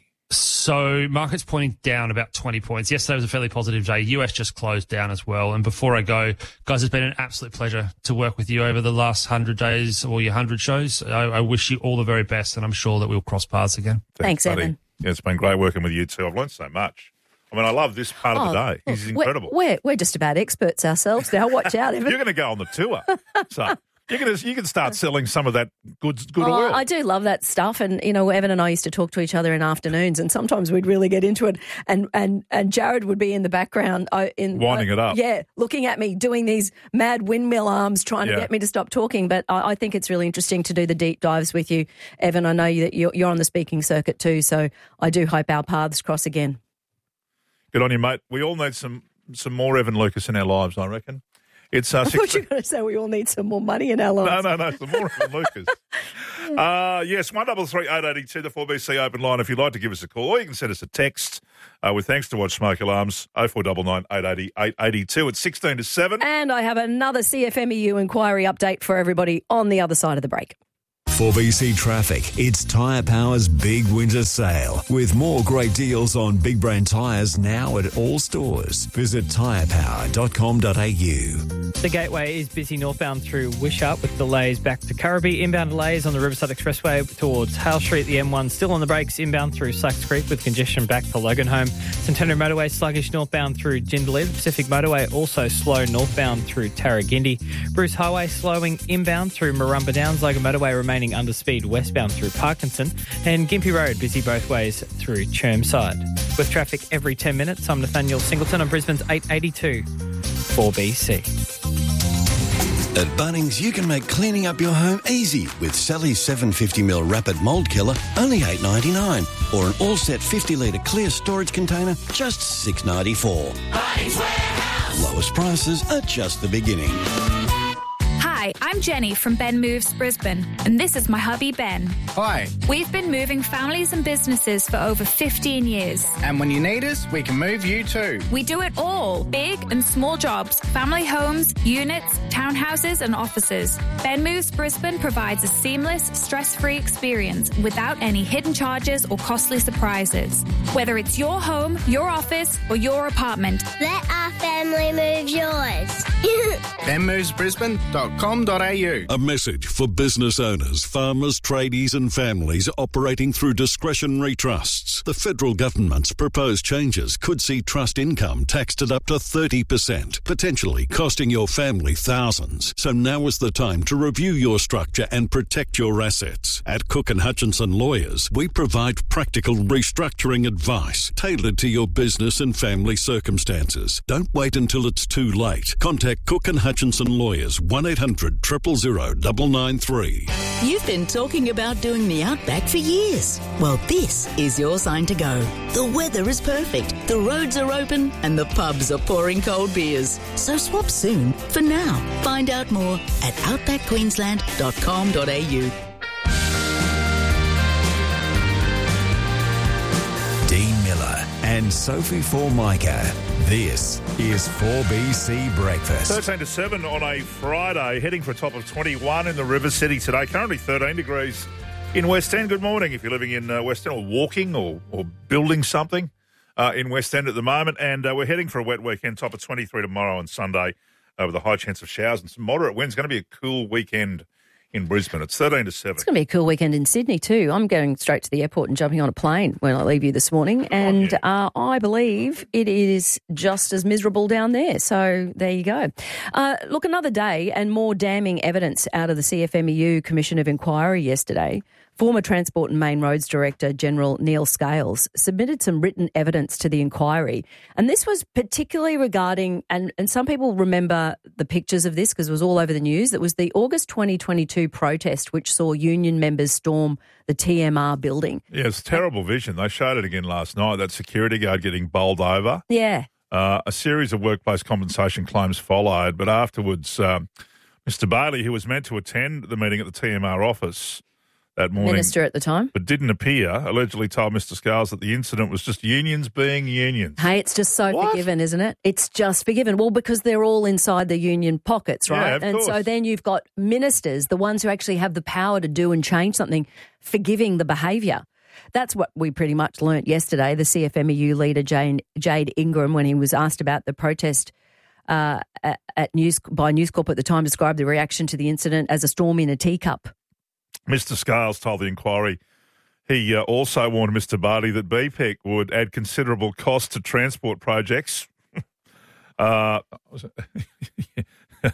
So market's pointing down about twenty points. Yesterday was a fairly positive day. U S just closed down as well. And before I go, guys, it's been an absolute pleasure to work with you over the last one hundred days or your one hundred shows. I, I wish you all the very best, and I'm sure that we'll cross paths again. Thanks, Thanks Evan. Yeah, it's been great working with you too. I've learned so much. I mean, I love this part oh, of the day. This is incredible. We're, we're, we're just about experts ourselves now. Watch out, Evan. You're going to go on the tour. So You can you can start selling some of that good good Oh, oil. I do love that stuff, and you know, Evan and I used to talk to each other in afternoons, and sometimes we'd really get into it, and and and Jared would be in the background, uh, in Winding uh, it up. yeah, looking at me, doing these mad windmill arms, trying Yeah. to get me to stop talking. But I, I think it's really interesting to do the deep dives with you, Evan. I know you, that you're, you're on the speaking circuit too, so I do hope our paths cross again. Good on you, mate. We all need some some more Evan Lucas in our lives, I reckon. It's uh, I six. thought you were going to say we all need some more money in our lives. No, no, no, some more Evan Lucas. Uh, yes, one double three eight eighty two, the four B C open line. If you'd like to give us a call, or you can send us a text uh, with thanks to Watch Smoke Alarms oh four nine nine eight eight oh eight eight two. It's sixteen to seven. And I have another C F M E U inquiry update for everybody on the other side of the break. four B C Traffic, it's Tyre Power's big winter sale with more great deals on big brand tyres now at all stores. Visit tyre power dot com dot a u. The Gateway is busy northbound through Wishart with delays back to Currabee. Inbound delays on the Riverside Expressway towards Hale Street. The M one still on the brakes inbound through Slacks Creek with congestion back to Loganholme. Centenary Motorway sluggish northbound through Jindalee. The Pacific Motorway also slow northbound through Tarragindi. Bruce Highway slowing inbound through Marumba Downs. Logan Motorway remaining under speed westbound through Parkinson. And Gympie Road busy both ways through Chermside. With traffic every ten minutes, I'm Nathaniel Singleton on Brisbane's eight eighty-two four B C. At Bunnings, you can make cleaning up your home easy with Sally's seven hundred fifty mil Rapid Mould Killer, only eight ninety-nine, or an all-set fifty litre clear storage container, just six ninety-four. Bunnings Warehouse. Lowest prices are just the beginning. Hi, I'm Jenny from Ben Moves Brisbane, and this is my hubby Ben. Hi. We've been moving families and businesses for over fifteen years. And when you need us, we can move you too. We do it all, big and small jobs, family homes, units, townhouses and offices. Ben Moves Brisbane provides a seamless, stress-free experience without any hidden charges or costly surprises. Whether it's your home, your office or your apartment. Let our family move yours. ben moves brisbane dot com dot a u. A message for business owners, farmers, tradies and families operating through discretionary trusts. The federal government's proposed changes could see trust income taxed at up to thirty percent, potentially costing your family thousands. So now is the time to review your structure and protect your assets. At Cook and Hutchinson Lawyers, we provide practical restructuring advice tailored to your business and family circumstances. Don't wait until it's too late. Contact Cook and Hutchinson Lawyers, one eight hundred, zero zero zero, nine nine three. You've been talking about doing the Outback for years. Well, this is your sign to go. The weather is perfect, the roads are open, and the pubs are pouring cold beers. So swap soon for now. Find out more at outback queensland dot com dot a u. Dean Miller and Sophie Formica. This is four B C Breakfast. thirteen to seven on a Friday, heading for a top of twenty-one in the River City today. Currently thirteen degrees in West End. Good morning if you're living in uh, West End or walking or, or building something uh, in West End at the moment. And uh, we're heading for a wet weekend, top of twenty-three tomorrow and Sunday uh, with a high chance of showers and some moderate winds. It's going to be a cool weekend in Brisbane. It's thirteen to seven. It's going to be a cool weekend in Sydney too. I'm going straight to the airport and jumping on a plane when I leave you this morning. And oh, yeah. uh, I believe it is just as miserable down there. So there you go. Uh, look, another day and more damning evidence out of the C F M E U Commission of Inquiry yesterday. Former Transport and Main Roads Director General Neil Scales submitted some written evidence to the inquiry. And this was particularly regarding, and, and some people remember the pictures of this because it was all over the news. It was the August twenty twenty-two protest which saw union members storm the T M R building. Yeah, it's terrible vision. They showed it again last night, that security guard getting bowled over. Yeah. Uh, a series of workplace compensation claims followed, but afterwards, um, Mister Bailey, who was meant to attend the meeting at the T M R office that morning, Minister at the time, but didn't appear, allegedly told Mister Scales that the incident was just unions being unions. Hey, it's just so What? forgiven, isn't it? It's just forgiven. Well, because they're all inside the union pockets, right? Yeah, of and course. so then you've got ministers, the ones who actually have the power to do and change something, forgiving the behaviour. That's what we pretty much learnt yesterday. The C F M E U leader, Jane, Jade Ingram, when he was asked about the protest uh, at, at News by News Corp at the time, described the reaction to the incident as a storm in a teacup. Mister Scales told the inquiry he uh, also warned Mister Barty that B P E C would add considerable cost to transport projects. uh,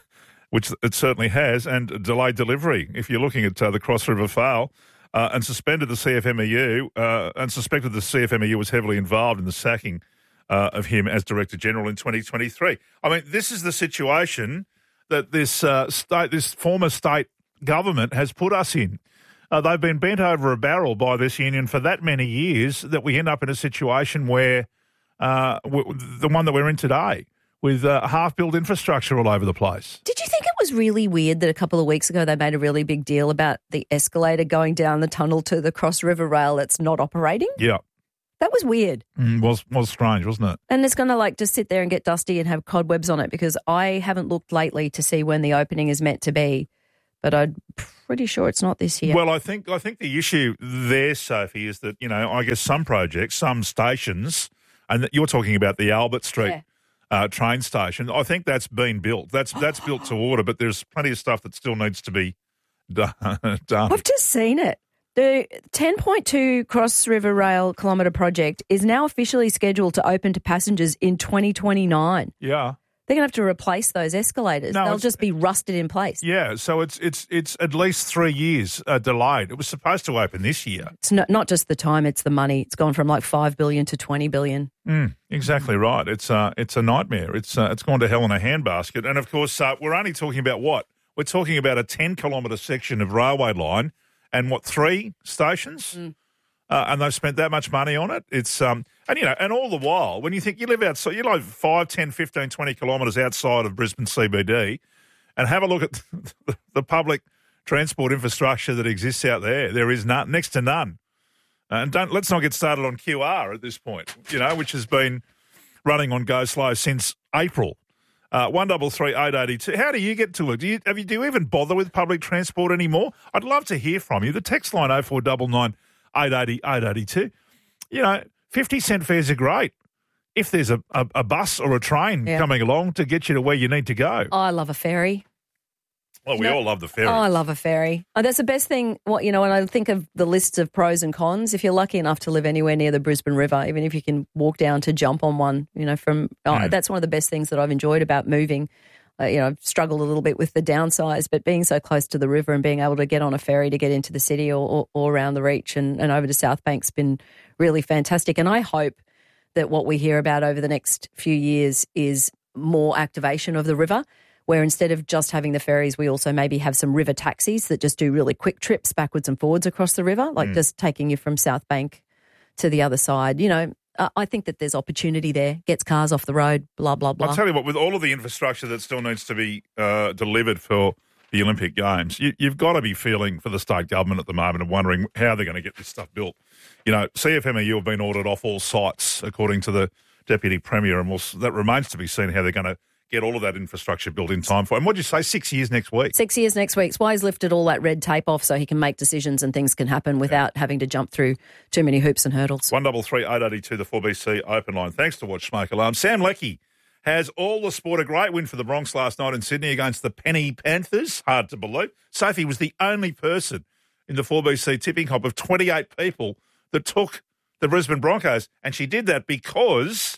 which it certainly has, and delayed delivery. If you're looking at uh, the Cross River fail, uh, and suspended the C F M E U, uh, and suspected the C F M E U was heavily involved in the sacking uh, of him as Director General in twenty twenty-three. I mean, this is the situation that this uh, state, this former state government has put us in. Uh, they've been bent over a barrel by this union for that many years that we end up in a situation where uh, w- the one that we're in today, with uh, half-built infrastructure all over the place. Did you think it was really weird that a couple of weeks ago they made a really big deal about the escalator going down the tunnel to the Cross River Rail that's not operating? Yeah. That was weird. Mm, was was strange, wasn't it? And it's going to like just sit there and get dusty and have cobwebs on it, because I haven't looked lately to see when the opening is meant to be, but I'm pretty sure it's not this year. Well, I think I think the issue there, Sophie, is that, you know, I guess some projects, some stations, and you're talking about the Albert Street Yeah. uh, train station, I think that's been built. That's that's built to order, but there's plenty of stuff that still needs to be done. done. I've just seen it. The ten point two Cross River Rail kilometre project is now officially scheduled to open to passengers in twenty twenty-nine. Yeah. They're going to have to replace those escalators. No, They'll it's- just be rusted in place. Yeah, so it's it's it's at least three years uh, delayed. It was supposed to open this year. It's not, not just the time, it's the money. It's gone from like five billion dollars to twenty billion dollars. Mm, exactly right. It's uh, it's a nightmare. It's uh, it's gone to hell in a handbasket. And of course, uh, we're only talking about what? We're talking about a ten kilometre section of railway line, and what, three stations? Mm. Uh, and they've spent that much money on it. It's um, and you know, and all the while, when you think you live outside, you're like five, ten, fifteen, twenty kilometres outside of Brisbane C B D, and have a look at the, the public transport infrastructure that exists out there. There is none, next to none. And don't let's not get started on Q R at this point, you know, which has been running on Go Slow since April. Uh, one double three eight eighty two. How do you get to it? Do you have you do you even bother with public transport anymore? I'd love to hear from you. The text line oh four nine nine eight eight oh eight eight two. You know, fifty cent fares are great if there's a, a, a bus or a train Yeah. coming along to get you to where you need to go. Oh, I love a ferry. Well, we No. all love the ferry. Oh, I love a ferry. Oh, that's the best thing. What you know, when I think of the lists of pros and cons, if you're lucky enough to live anywhere near the Brisbane River, even if you can walk down to jump on one, you know, from oh, Mm. that's one of the best things that I've enjoyed about moving. Uh, you know, I've struggled a little bit with the downsides, but being so close to the river and being able to get on a ferry to get into the city or, or, or around the reach and, and over to South Bank's been really fantastic. And I hope that what we hear about over the next few years is more activation of the river, where instead of just having the ferries, we also maybe have some river taxis that just do really quick trips backwards and forwards across the river, like Mm. just taking you from South Bank to the other side. You know, uh, I think that there's opportunity there, gets cars off the road, blah, blah, blah. I'll tell you what, with all of the infrastructure that still needs to be uh, delivered for the Olympic Games, you, you've got to be feeling for the state government at the moment and wondering how they're going to get this stuff built. You know, C F M E U have been ordered off all sites, according to the Deputy Premier, and we'll, that remains to be seen how they're going to get all of that infrastructure built in time for. And what did you say, six years next week? Six years next week. It's why he's lifted all that red tape off so he can make decisions and things can happen without having to jump through too many hoops and hurdles. one double three eight eight two, the four B C open line. Thanks to Watch Smoke Alarm. Sam Leckie has all the sport. A great win for the Bronx last night in Sydney against the Penny Panthers. Hard to believe. Sophie was the only person in the four B C tipping hop of twenty-eight people that took the Brisbane Broncos, and she did that because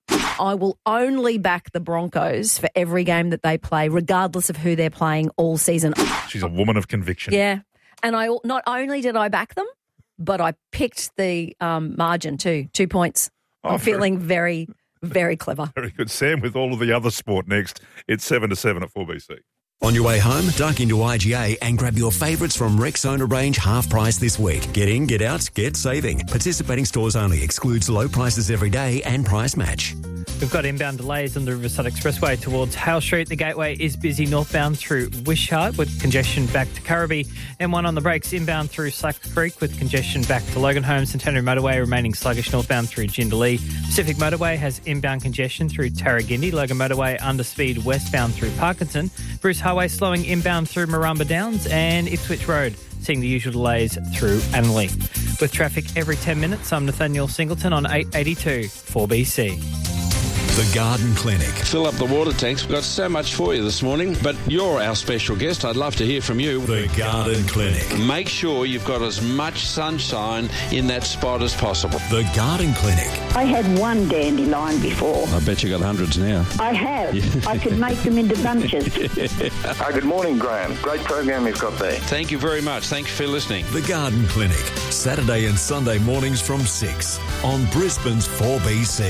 I will only back the Broncos for every game that they play, regardless of who they're playing all season. she's a woman of conviction. Yeah. And I not only did I back them, but I picked the um, margin too, two points. I'm Oh, very- feeling very, very clever. Very good, Sam, with all of the other sport next. It's seven to seven at four B C. On your way home, duck into I G A and grab your favourites from Rexona range half price this week. Get in, get out, get saving. Participating stores only. Excludes low prices every day and price match. We've got inbound delays on the Riverside Expressway towards Hale Street. The gateway is busy northbound through Wishart with congestion back to Currabee. M one on the brakes inbound through Slack Creek with congestion back to Logan Holmes. Centenary Motorway remaining sluggish northbound through Jindalee. Pacific Motorway has inbound congestion through Tarragindi. Logan Motorway under speed westbound through Parkinson. Bruce Highway slowing inbound through Marumba Downs, and Ipswich Road seeing the usual delays through Annerley. With traffic every ten minutes, I'm Nathaniel Singleton on eight eighty-two four B C. The Garden Clinic. Fill up the water tanks. We've got so much for you this morning, but you're our special guest. I'd love to hear from you. The Garden Clinic. Make sure you've got as much sunshine in that spot as possible. The Garden Clinic. I had one dandelion before. I bet you got hundreds now. I have. I could make them into bunches. Hi, good morning, Graham. Great program you've got there. Thank you very much. Thanks for listening. The Garden Clinic, Saturday and Sunday mornings from six on Brisbane's four B C.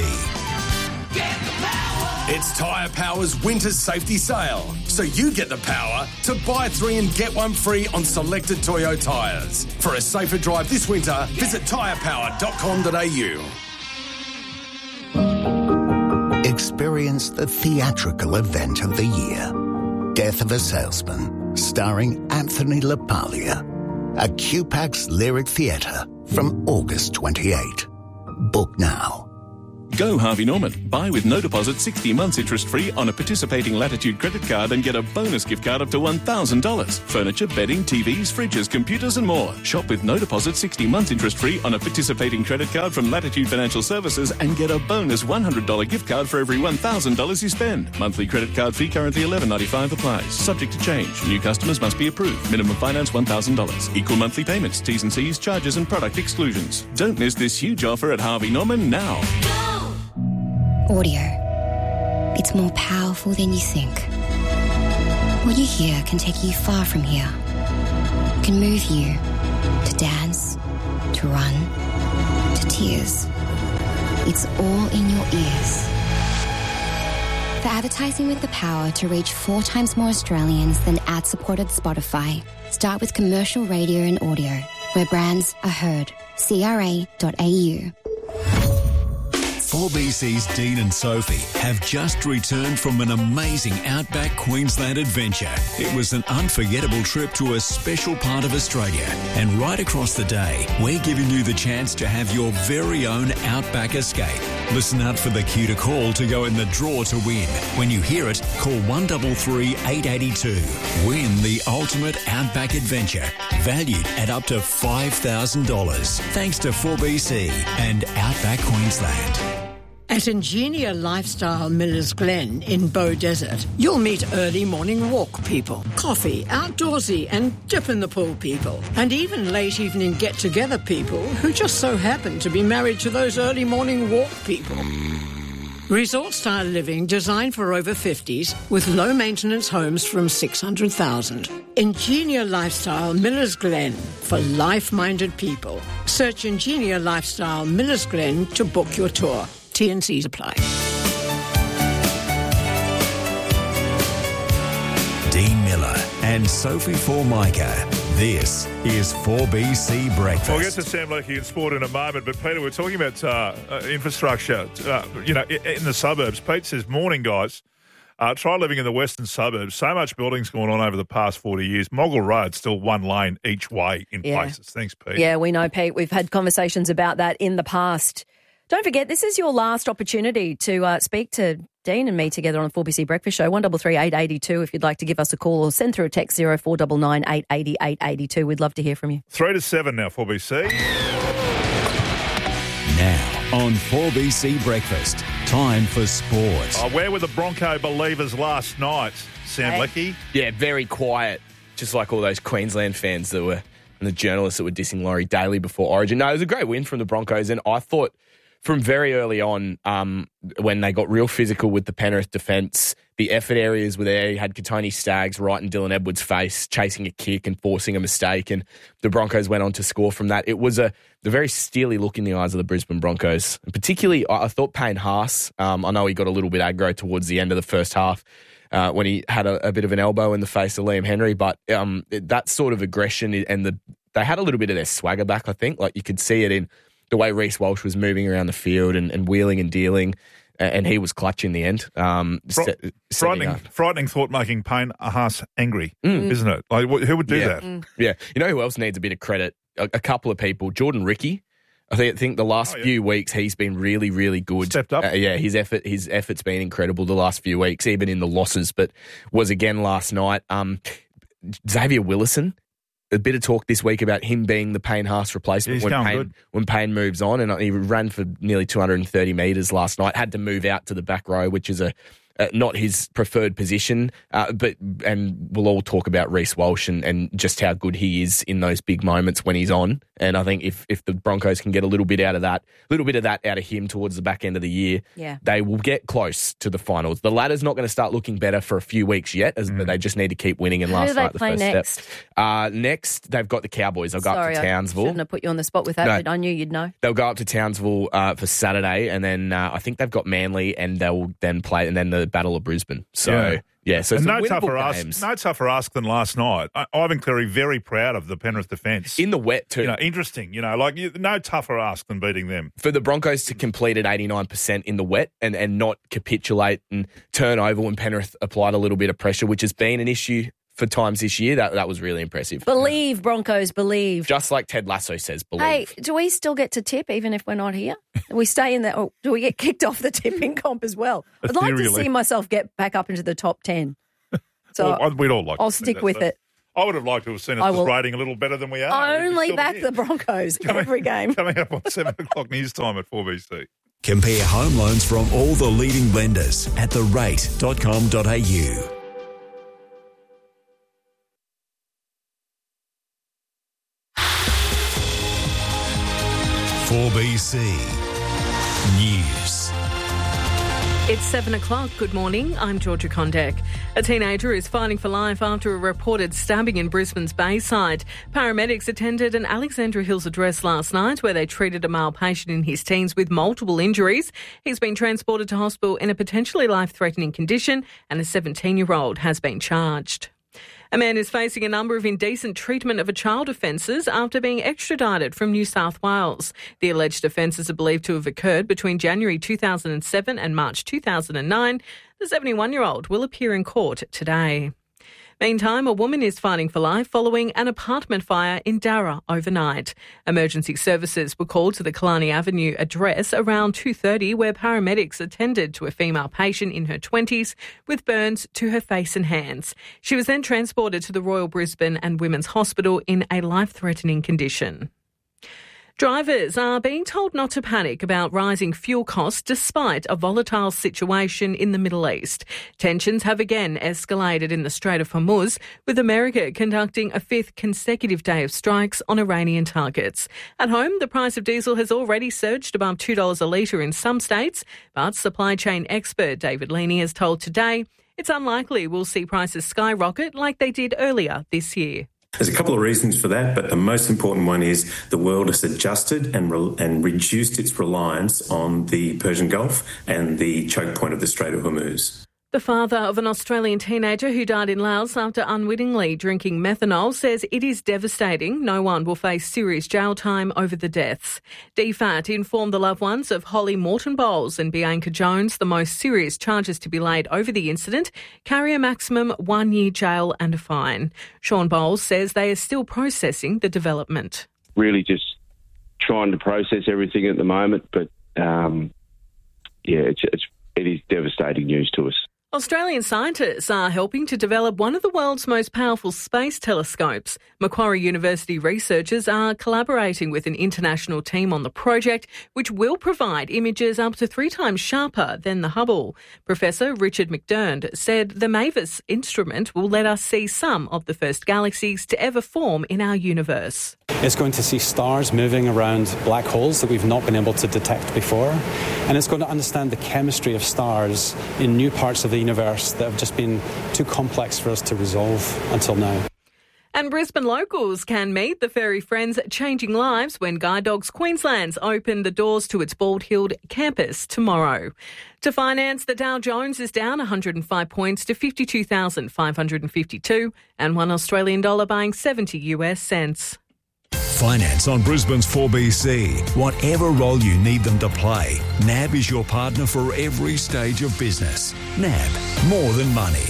It's Tyre Power's winter safety sale, so you get the power to buy three and get one free on selected Toyo tyres. For a safer drive this winter, visit tyre power dot com dot a u. Experience the theatrical event of the year. Death of a Salesman, starring Anthony LaPaglia. At Q PAX Lyric Theatre from August twenty-eighth. Book now. Go Harvey Norman. Buy with no deposit sixty months interest free on a participating Latitude credit card and get a bonus gift card up to one thousand dollars. Furniture, bedding, T Vs, fridges, computers and more. Shop with no deposit sixty months interest free on a participating credit card from Latitude Financial Services and get a bonus one hundred dollars gift card for every one thousand dollars you spend. Monthly credit card fee currently eleven ninety-five applies. Subject to change. New customers must be approved. Minimum finance one thousand dollars. Equal monthly payments. T's and C's, charges and product exclusions. Don't miss this huge offer at Harvey Norman now. Audio. It's more powerful than you think. What you hear can take you far from here. It can move you to dance, to run, to tears. It's all in your ears. For advertising with the power to reach four times more Australians than ad-supported Spotify, start with commercial radio and audio, where brands are heard. C R A dot A U. four B C's Dean and Sophie have just returned from an amazing Outback Queensland adventure. It was an unforgettable trip to a special part of Australia. And right across the day, we're giving you the chance to have your very own Outback escape. Listen out for the cue to call to go in the draw to win. When you hear it, call one three three, eight eight two. Win the ultimate Outback adventure, valued at up to five thousand dollars. Thanks to four B C and Outback Queensland. At Ingenia Lifestyle Millers Glen in Bow Desert, you'll meet early morning walk people, coffee, outdoorsy and dip in the pool people, and even late evening get-together people who just so happen to be married to those early morning walk people. Resort-style living designed for over fifties with low-maintenance homes from six hundred thousand dollars. Ingenia Lifestyle Millers Glen for life-minded people. Search Ingenia Lifestyle Millers Glen to book your tour. T and C's apply. Dean Miller and Sophie Formica. This is four B C Breakfast. We'll get to Sam Leckie in sport in a moment, but Peter, we're talking about uh, uh, infrastructure, uh, you know, in, in the suburbs. Pete says, morning, guys. Uh, try living in the western suburbs. So much building's gone on over the past forty years. Moggle Road, still one lane each way in Yeah. places. Thanks, Pete. Yeah, we know, Pete. We've had conversations about that in the past. Don't forget, this is your last opportunity to uh, speak to Dean and me together on the four B C Breakfast Show. one three three, eight eight two if you'd like to give us a call, or send through a text zero four nine nine, eight eight zero, eight eight two. We'd love to hear from you. Three to seven now, four B C. Now on four B C Breakfast, time for sports. Oh, where were the Bronco believers last night, Sam Hey. Leckie? Yeah, very quiet, just like all those Queensland fans that were, and the journalists that were dissing Laurie Daly before Origin. No, it was a great win from the Broncos, and I thought from very early on, um, when they got real physical with the Penrith defence, the effort areas were there. You had Katoni Staggs right in Dylan Edwards' face, chasing a kick and forcing a mistake, and the Broncos went on to score from that. It was a, a very steely look in the eyes of the Brisbane Broncos. And particularly, I, I thought Payne Haas, um, I know he got a little bit aggro towards the end of the first half, Uh, when he had a, a bit of an elbow in the face of Liam Henry, but um, that sort of aggression and the they had a little bit of their swagger back, I think. Like you could see it in the way Reece Walsh was moving around the field and, and wheeling and dealing, and he was clutch in the end. Um, Fro- set, frightening, frightening thought making Payne Haas angry, isn't it? Like, wh- who would do yeah. that? Mm. Yeah. You know who else needs a bit of credit? A, a couple of people. Jordan Ricky. I think, I think the last Oh, yeah. few weeks he's been really, really good. Stepped up. Uh, yeah, his effort, his effort's been incredible the last few weeks, even in the losses. But was again last night. Um, Xavier Willison, a bit of talk this week about him being the Payne Haas replacement He's when going Payne, good. when Payne moves on. And he ran for nearly two hundred thirty metres last night. Had to move out to the back row, which is a Uh, not his preferred position, uh, but and we'll all talk about Reece Walsh and, and just how good he is in those big moments when he's on. And I think if if the Broncos can get a little bit out of that, a little bit of that out of him towards the back end of the year, Yeah. they will get close to the finals. The ladder's not going to start looking better for a few weeks yet, as but they just need to keep winning. And Who last do they night, the play first next? step. Uh, next, they've got the Cowboys. They'll go Sorry, up to I Townsville. shouldn't have put you on the spot with that, No. but I knew you'd know. They'll go up to Townsville uh, for Saturday, and then uh, I think they've got Manly, and they'll then play, and then the Battle of Brisbane. So, yeah, yeah so and some no tougher winnable ask, games. no tougher ask than last night. I, Ivan Cleary very proud of the Penrith defence in the wet too. You know, interesting. You know, like you, no tougher ask than beating them. For the Broncos to complete at eighty-nine percent in the wet and, and not capitulate and turn over when Penrith applied a little bit of pressure, which has been an issue for times this year, that that was really impressive. Believe, Broncos, believe. Just like Ted Lasso says, believe. Hey, do we still get to tip even if we're not here? Do we stay in that, or do we get kicked off the tipping comp as well? I'd like to see myself get back up into the top ten. So well, we'd all like I'll to see stick that, with so. it. I would have liked to have seen I us will- rating a little better than we are. I We'd only still back be the here. Broncos every game. Coming up on seven o'clock news time at four B C. Compare home loans from all the leading lenders at the rate dot com dot a u. four B C News. It's seven o'clock. Good morning. I'm Georgia Condek. A teenager is fighting for life after a reported stabbing in Brisbane's Bayside. Paramedics attended an Alexandra Hills address last night where they treated a male patient in his teens with multiple injuries. He's been transported to hospital in a potentially life-threatening condition, and a seventeen-year-old has been charged. A man is facing a number of indecent treatment of a child offences after being extradited from New South Wales. The alleged offences are believed to have occurred between January two thousand seven and March two thousand nine. The seventy-one-year-old will appear in court today. Meantime, a woman is fighting for life following an apartment fire in Darra overnight. Emergency services were called to the Killarney Avenue address around two thirty, where paramedics attended to a female patient in her twenties with burns to her face and hands. She was then transported to the Royal Brisbane and Women's Hospital in a life-threatening condition. Drivers are being told not to panic about rising fuel costs despite a volatile situation in the Middle East. Tensions have again escalated in the Strait of Hormuz, with America conducting a fifth consecutive day of strikes on Iranian targets. At home, the price of diesel has already surged above two dollars a litre in some states, but supply chain expert David Leaney has told Today it's unlikely we'll see prices skyrocket like they did earlier this year. There's a couple of reasons for that, but the most important one is the world has adjusted and re- and reduced its reliance on the Persian Gulf and the choke point of the Strait of Hormuz. The father of an Australian teenager who died in Laos after unwittingly drinking methanol says it is devastating. No one will face serious jail time over the deaths. D FAT informed the loved ones of Holly Morton Bowles and Bianca Jones the most serious charges to be laid over the incident carry a maximum one year jail and a fine. Sean Bowles says they are still processing the development. Really just trying to process everything at the moment, but um, yeah, it's, it's, it is devastating news to us. Australian scientists are helping to develop one of the world's most powerful space telescopes. Macquarie University researchers are collaborating with an international team on the project, which will provide images up to three times sharper than the Hubble. Professor Richard McDermott said the MAVIS instrument will let us see some of the first galaxies to ever form in our universe. It's going to see stars moving around black holes that we've not been able to detect before. And it's going to understand the chemistry of stars in new parts of the universe that have just been too complex for us to resolve until now. And Brisbane locals can meet the furry friends changing lives when Guide Dogs Queensland's open the doors to its Bald Hill campus tomorrow. To finance, the Dow Jones is down one hundred five points to fifty-two thousand five hundred fifty-two and one Australian dollar buying seventy US cents. Finance on Brisbane's four B C. Whatever role you need them to play, N A B is your partner for every stage of business. N A B, more than money.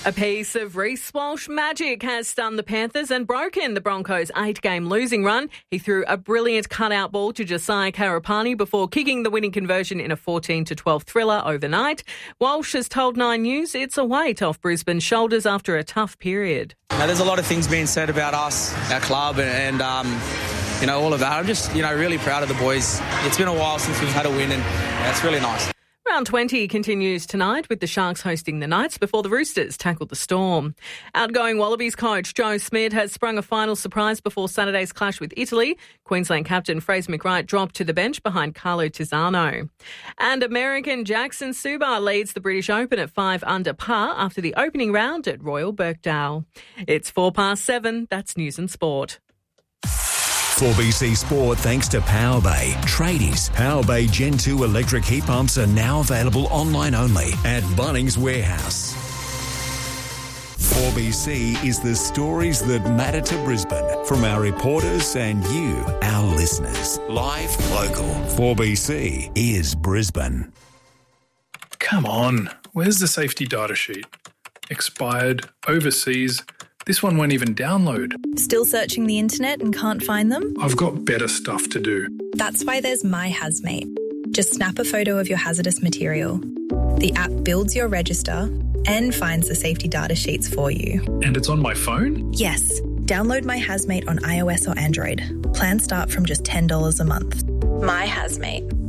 A piece of Reece Walsh magic has stunned the Panthers and broken the Broncos' eight-game losing run. He threw a brilliant cutout ball to Josiah Karapani before kicking the winning conversion in a fourteen to twelve thriller overnight. Walsh has told Nine News it's a weight off Brisbane's shoulders after a tough period. Now, there's a lot of things being said about us, our club, and, and um, you know, all of that. I'm just, you know, really proud of the boys. It's been a while since we've had a win, and yeah, it's really nice. Round twenty continues tonight with the Sharks hosting the Knights before the Roosters tackle the Storm. Outgoing Wallabies coach Joe Smith has sprung a final surprise before Saturday's clash with Italy. Queensland captain Fraser McReight dropped to the bench behind Carlo Tizzano. And American Jackson Subar leads the British Open at five under par after the opening round at Royal Birkdale. It's four past seven. That's News and Sport. four B C Sport thanks to Powerbay. Tradies, Powerbay Gen two electric heat pumps are now available online only at Bunnings Warehouse. four B C is the stories that matter to Brisbane from our reporters and you, our listeners. Live, local. four B C is Brisbane. Come on, where's the safety data sheet? Expired, overseas. This one won't even download. Still searching the internet and can't find them? I've got better stuff to do. That's why there's My Hazmate. Just snap a photo of your hazardous material. The app builds your register and finds the safety data sheets for you. And it's on my phone? Yes. Download My Hazmate on iOS or Android. Plans start from just ten dollars a month. My Hazmate.